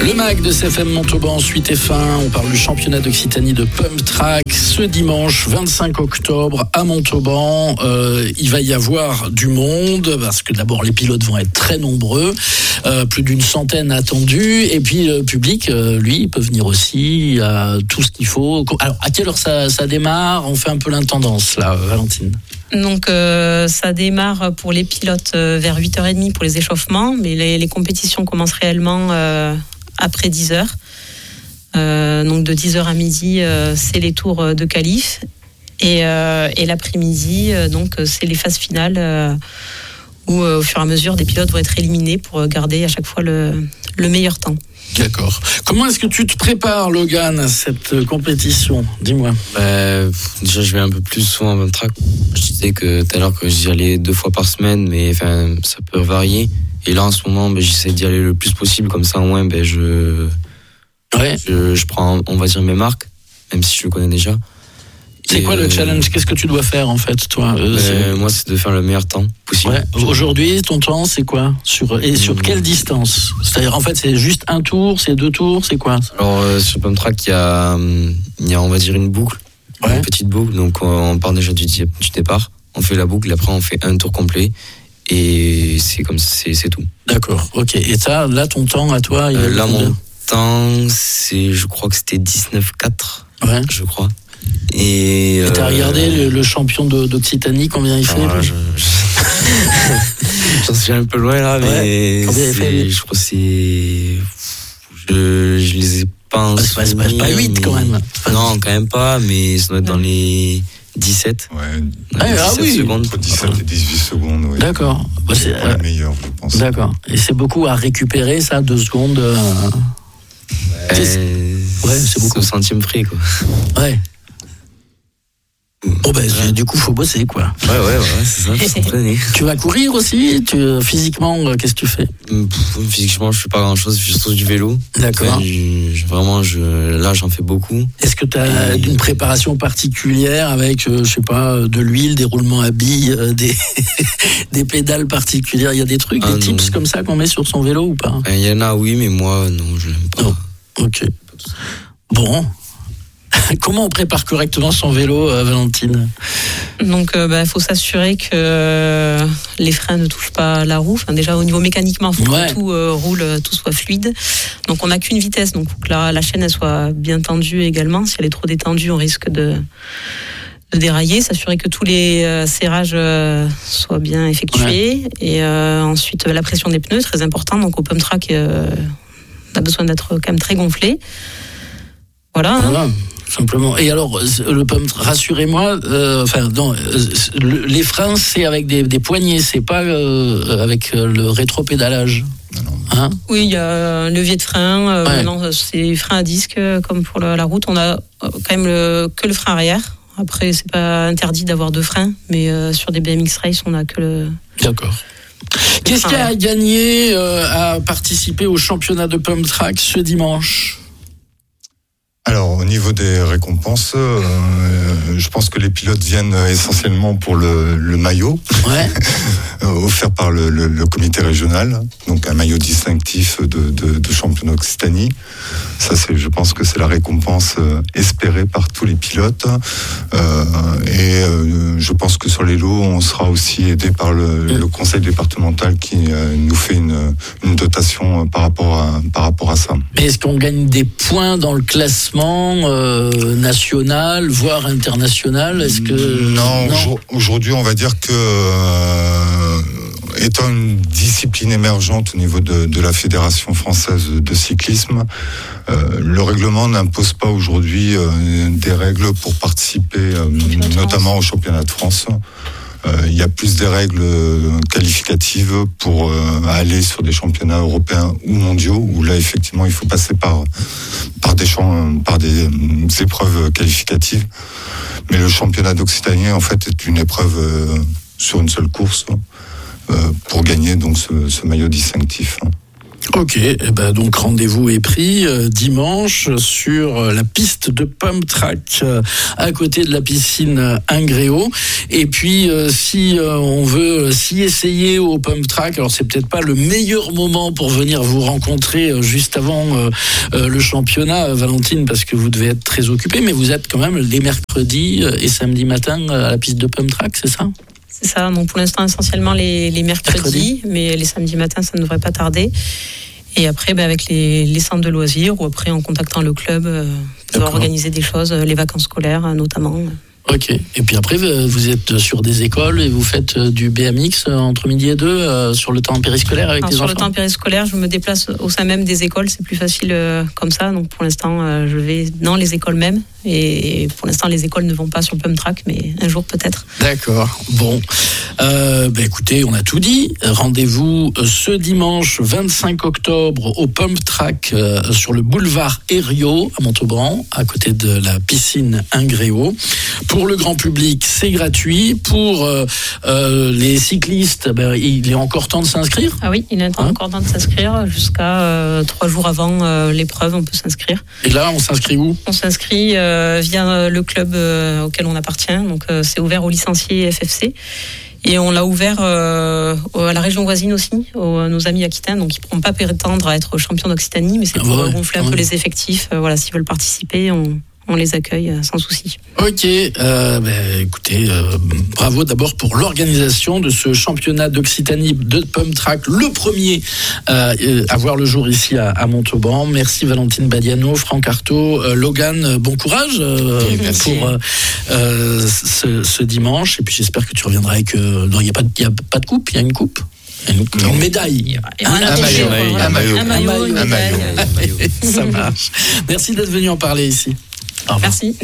Le MAC de CFM Montauban, suite et fin. On parle du championnat d'Occitanie de Pump Track. Ce dimanche 25 octobre à Montauban, il va y avoir du monde parce que d'abord les pilotes vont être très nombreux, plus d'une centaine attendus. Et puis le public, lui, il peut venir aussi. Il a tout ce qu'il faut. Alors à quelle heure ça démarre? On fait un peu l'intendance là, Valentine. Donc ça démarre pour les pilotes vers 8h30 pour les échauffements, mais les compétitions commencent réellement après 10h. Donc de 10h à midi, c'est les tours de qualif. Et l'après-midi, donc c'est les phases finales où au fur et à mesure, des pilotes vont être éliminés pour garder à chaque fois le meilleur temps. D'accord. Comment est-ce que tu te prépares, Logan, à cette compétition? Dis-moi. Déjà, je vais un peu plus souvent en Pump Track. Je disais que tout à l'heure que j'y allais 2 fois par semaine, mais enfin, ça peut varier. Et là, en ce moment, j'essaie d'y aller le plus possible. Comme ça, au moins, je prends, on va dire, mes marques, même si je le connais déjà. C'est quoi le challenge? Qu'est-ce que tu dois faire en fait, toi? Moi, c'est de faire le meilleur temps possible. Ouais. Aujourd'hui, ton temps, c'est quoi? Sur quelle distance? C'est-à-dire, en fait, c'est juste un tour, c'est 2 tours, c'est quoi? Alors, sur Pump Track, il y a, on va dire, une boucle, une petite boucle. Donc, on part déjà du départ. On fait la boucle, après, on fait un tour complet. Et c'est comme c'est tout. D'accord, ok. Et ça, là, ton temps à toi, il là, mon temps, je crois que c'était 19,4. Ouais. Je crois. Et t'as regardé le champion d'Occitanie, combien il fait? J'en suis un peu loin là, mais combien il fait? Je crois que c'est. Je les ai pas en c'est pas 8 quand même. Non, quand même pas, mais ça doit être dans les 17. Ouais. 17 secondes. Entre 17 et 18 secondes, oui. D'accord. C'est le meilleur, je pense. D'accord. Et c'est beaucoup à récupérer, ça, 2 secondes. C'est beaucoup. Au centime près, quoi. Ouais. Bon du coup faut bosser quoi. Ouais, c'est ça, faut s'entraîner. Tu vas courir aussi? Physiquement, qu'est-ce que tu fais? Physiquement, je fais pas grand-chose, je fais surtout du vélo. D'accord. Là, j'en fais beaucoup. Est-ce que tu as une préparation particulière avec, je sais pas, de l'huile, des roulements à billes, des pédales particulières? Il y a des trucs, des tips comme ça qu'on met sur son vélo ou pas? Il y en a, oui, mais moi, non, je l'aime pas. Non. Ok. Bon. Comment on prépare correctement son vélo, Valentine? Donc, faut s'assurer que les freins ne touchent pas la roue. Enfin, déjà, au niveau mécaniquement, il faut que tout roule, tout soit fluide. Donc, on n'a qu'une vitesse, donc faut que la chaîne elle soit bien tendue également. Si elle est trop détendue, on risque de dérailler. S'assurer que tous les serrages soient bien effectués. Et ensuite, la pression des pneus, très important. Donc, au Pump Track, on a besoin d'être quand même très gonflé. Voilà. Simplement. Et alors, le pump, rassurez-moi, les freins, c'est avec des poignées, c'est pas avec le rétropédalage. Hein? Oui, il y a un levier de frein. Maintenant, c'est frein à disque, comme pour la route. On a quand même que le frein arrière. Après, c'est pas interdit d'avoir 2 freins, mais sur des BMX Race, on a que le. D'accord. Qu'est-ce qu'il y a à gagner à participer au championnat de Pump Track ce dimanche? Alors, au niveau des récompenses, je pense que les pilotes viennent essentiellement pour le maillot, offert par le comité régional, donc un maillot distinctif de champion d'Occitanie. Ça, je pense que c'est la récompense espérée par tous les pilotes. Je pense que sur les lots, on sera aussi aidé par le conseil départemental qui nous fait une dotation par rapport à ça. Mais est-ce qu'on gagne des points dans le classement national, voire international? Est-ce que non. Aujourd'hui, on va dire que étant une discipline émergente au niveau de la Fédération française de cyclisme, le règlement n'impose pas aujourd'hui des règles pour participer, notamment au championnat de France. Il y a plus des règles qualificatives pour aller sur des championnats européens ou mondiaux, où là effectivement il faut passer par des épreuves qualificatives. Mais le championnat d'Occitanie en fait est une épreuve sur une seule course pour gagner donc ce maillot distinctif. Ok, donc rendez-vous est pris dimanche sur la piste de Pump Track à côté de la piscine Ingréo. Et puis si on veut s'y essayer au Pump Track, alors c'est peut-être pas le meilleur moment pour venir vous rencontrer juste avant le championnat, Valentine, parce que vous devez être très occupé, mais vous êtes quand même les mercredis et samedis matin à la piste de Pump Track, c'est ça ? C'est ça, donc pour l'instant essentiellement les mercredis, mais les samedis matins ça ne devrait pas tarder. Et après avec les centres de loisirs ou après en contactant le club pour organiser des choses, les vacances scolaires notamment. Ok, et puis après vous êtes sur des écoles et vous faites du BMX entre midi et 2 sur le temps périscolaire avec les enfants ? Sur le temps périscolaire, je me déplace au sein même des écoles, c'est plus facile comme ça. Donc pour l'instant, je vais dans les écoles même. Et pour l'instant, les écoles ne vont pas sur le Pump Track, mais un jour peut-être. D'accord, bon. Écoutez, on a tout dit. Rendez-vous ce dimanche 25 octobre au Pump Track sur le boulevard Herriot à Montauban, à côté de la piscine Ingréo. Pour le grand public, c'est gratuit. Pour les cyclistes, il est encore temps de s'inscrire ? Ah oui, il est encore temps de s'inscrire. Jusqu'à 3 jours avant l'épreuve, on peut s'inscrire. Et là, on s'inscrit où ? On s'inscrit via le club auquel on appartient. Donc c'est ouvert aux licenciés FFC. Et on l'a ouvert à la région voisine aussi, à nos amis aquitains. Donc ils ne pourront pas prétendre à être champions d'Occitanie, mais c'est pour gonfler un peu les effectifs. S'ils veulent participer, on les accueille sans souci. Ok, écoutez, bravo d'abord pour l'organisation de ce championnat d'Occitanie de Pump Track, le premier à voir le jour ici à Montauban. Merci Valentine Badiano, Franck Artaud, Logan, bon courage pour ce dimanche. Et puis j'espère que tu reviendras avec... non, il n'y a pas de coupe, il y a une coupe. Une médaille. Un maillot. Ça marche. Merci d'être venu en parler ici. Merci.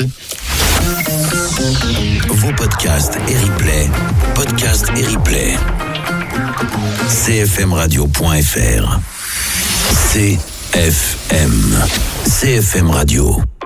Vos podcasts et replays. cfmradio.fr. CFM Radio.